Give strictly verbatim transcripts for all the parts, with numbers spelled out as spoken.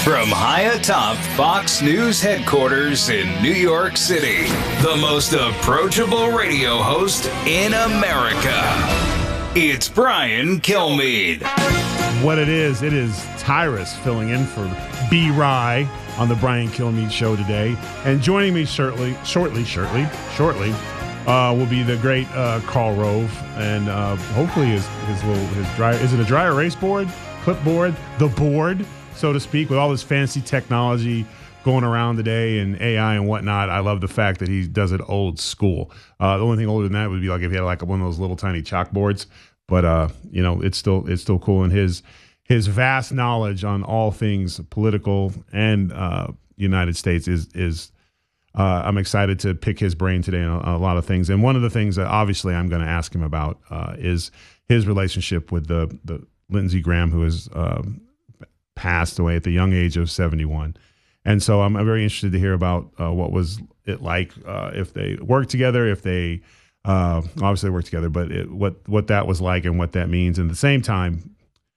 From high atop Fox News headquarters in New York City, the most approachable radio host in America. It's Brian Kilmeade. What it is, it is Tyrus filling in for B. Rye on the Brian Kilmeade Show today. And joining me shortly, shortly, shortly, shortly, uh, will be the great uh, Karl Rove. And uh, hopefully his, his little, his dry, is it a dry erase board, clipboard, the board, so to speak, with all this fancy technology going around today and A I and whatnot. I love the fact that he does it old school. Uh, the only thing older than that would be like if he had like one of those little tiny chalkboards. But uh, you know, it's still it's still cool, and his his vast knowledge on all things political and uh, United States is is. Uh, I'm excited to pick his brain today on a, a lot of things. And one of the things that obviously I'm going to ask him about uh, is his relationship with the the Lindsey Graham, who has uh, passed away at the young age of seventy-one. And so I'm, I'm very interested to hear about uh, what was it like uh, if they worked together, if they uh, obviously worked together, but it, what what that was like and what that means. And at the same time,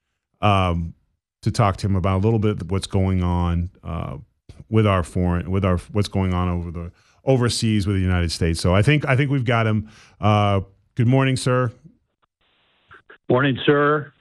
um, to talk to him about a little bit of what's going on uh, with our foreign, with our what's going on over the overseas with the United States. So I think I think we've got him. Uh, good morning, sir. Morning, sir.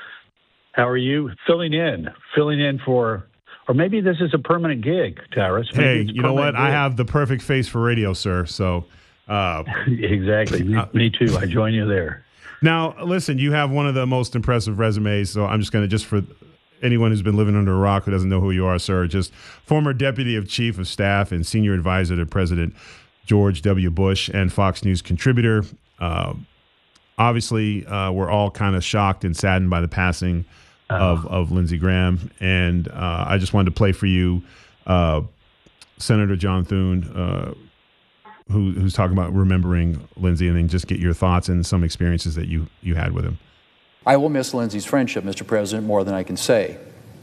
How are you? Filling in, filling in for. Or maybe this is a permanent gig, Tyrus. Maybe hey, you know what? Gig. I have the perfect face for radio, sir. So, uh, exactly. Me, me too. I join you there. Now, listen, you have one of the most impressive resumes. So I'm just going to, just for anyone who's been living under a rock who doesn't know who you are, sir, just former deputy of chief of staff and senior advisor to President George W. Bush and Fox News contributor. Uh, obviously, uh, we're all kind of shocked and saddened by the passing Of, of Lindsey Graham. And uh, I just wanted to play for you uh, Senator John Thune, uh, who, who's talking about remembering Lindsey, and then just get your thoughts and some experiences that you, you had with him. I will miss Lindsey's friendship, Mister President, more than I can say.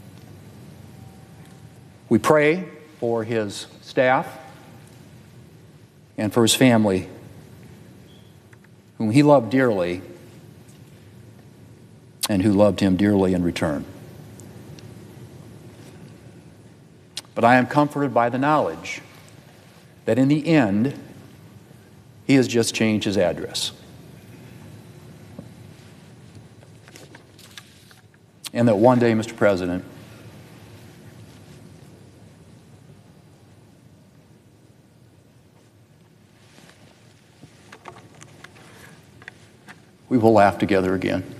We pray for his staff and for his family, whom he loved dearly, and who loved him dearly in return. But I am comforted by the knowledge that in the end, he has just changed his address. And that one day, Mister President, we will laugh together again.